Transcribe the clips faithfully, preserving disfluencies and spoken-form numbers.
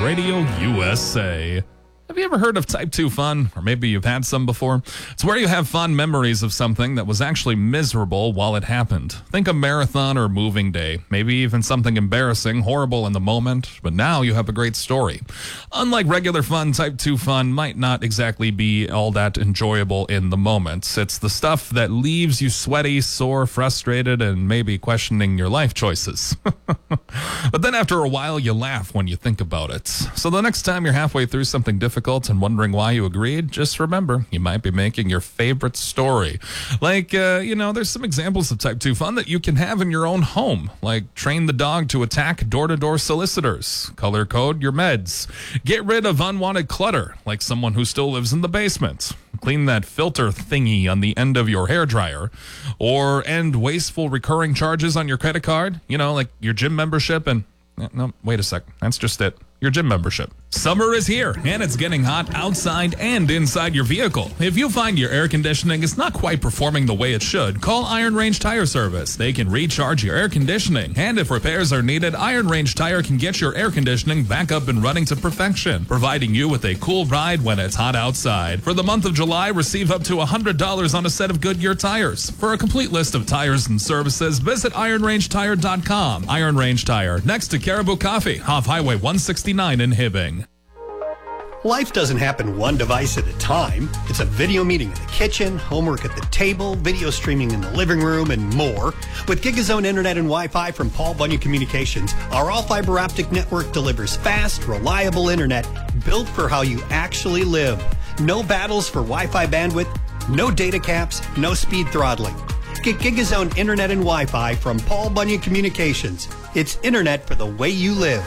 Radio U S A. Have you ever heard of Type two fun? Or maybe you've had some before? It's where you have fond memories of something that was actually miserable while it happened. Think a marathon or moving day. Maybe even something embarrassing, horrible in the moment, but now you have a great story. Unlike regular fun, Type two fun might not exactly be all that enjoyable in the moment. It's the stuff that leaves you sweaty, sore, frustrated, and maybe questioning your life choices. But then after a while, you laugh when you think about it. So the next time you're halfway through something difficult, and wondering why you agreed, just remember, you might be making your favorite story. Like, uh, you know, there's some examples of Type two fun that you can have in your own home, like train the dog to attack door-to-door solicitors, color code your meds, get rid of unwanted clutter, like someone who still lives in the basement, clean that filter thingy on the end of your hairdryer, or end wasteful recurring charges on your credit card, you know, like your gym membership and, no, wait a sec, that's just it. Your gym membership. Summer is here, and it's getting hot outside and inside your vehicle. If you find your air conditioning is not quite performing the way it should, call Iron Range Tire Service. They can recharge your air conditioning, and if repairs are needed, Iron Range Tire can get your air conditioning back up and running to perfection, providing you with a cool ride when it's hot outside. For the month of July, receive up to one hundred dollars on a set of Goodyear tires. For a complete list of tires and services, visit iron range tire dot com. Iron Range Tire, next to Caribou Coffee, off Highway one sixty-nine in Hibbing. Life doesn't happen one device at a time. It's a video meeting in the kitchen, homework at the table, video streaming in the living room, and more. With GigaZone Internet and Wi-Fi from Paul Bunyan Communications, our all-fiber optic network delivers fast, reliable internet built for how you actually live. No battles for Wi-Fi bandwidth, no data caps, no speed throttling. Get GigaZone Internet and Wi-Fi from Paul Bunyan Communications. It's internet for the way you live.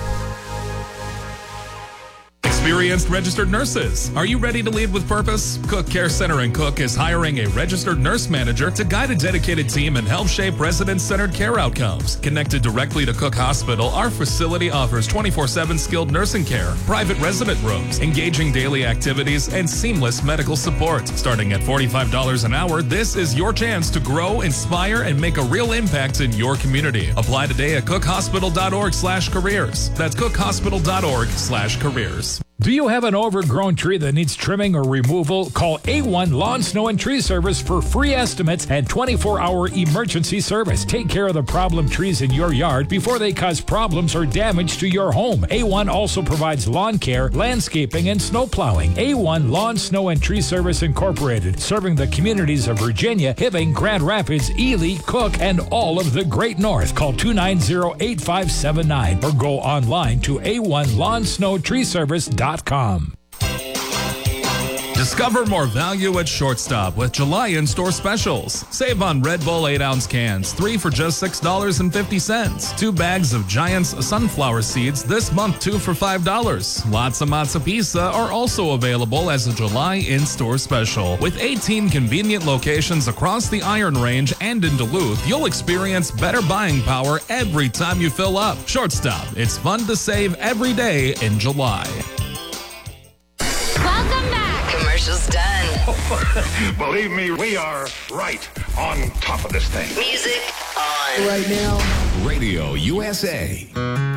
Experienced registered nurses. Are you ready to lead with purpose? Cook Care Center in Cook is hiring a registered nurse manager to guide a dedicated team and help shape resident-centered care outcomes. Connected directly to Cook Hospital, our facility offers twenty-four seven skilled nursing care, private resident rooms, engaging daily activities, and seamless medical support. Starting at forty-five dollars an hour, this is your chance to grow, inspire, and make a real impact in your community. Apply today at cook hospital dot org slash careers. That's cook hospital dot org slash careers. Do you have an overgrown tree that needs trimming or removal? Call A one Lawn, Snow, and Tree Service for free estimates and twenty-four hour emergency service. Take care of the problem trees in your yard before they cause problems or damage to your home. A one also provides lawn care, landscaping, and snow plowing. A one Lawn, Snow, and Tree Service Incorporated, serving the communities of Virginia, Hibbing, Grand Rapids, Ely, Cook, and all of the Great North. Call two nine zero, eight five seven nine or go online to A one Lawn, Snow, Tree Service dot com. Discover more value at Shortstop with July in-store specials. Save on Red Bull eight ounce cans, three for just six dollars and fifty cents. Two bags of Giant's sunflower seeds this month, two for five dollars. Lots of Matzo Pizza are also available as a July in-store special. With eighteen convenient locations across the Iron Range and in Duluth, you'll experience better buying power every time you fill up. Shortstop, it's fun to save every day in July. Welcome back. Commercials done. Believe me, we are right on top of this thing. Music on. Right now, Radio U S A.